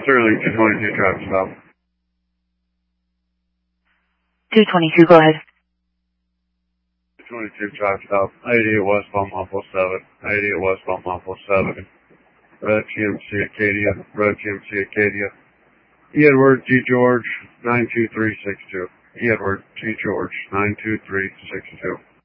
Sterling, 222 traffic stop. 222, go ahead. 222 traffic stop. 88 westbound Muffle 7. 88 westbound Muffle 7. Red GMC Acadia. Red GMC Acadia. Edward G. George, 92362. Edward G. George, 92362.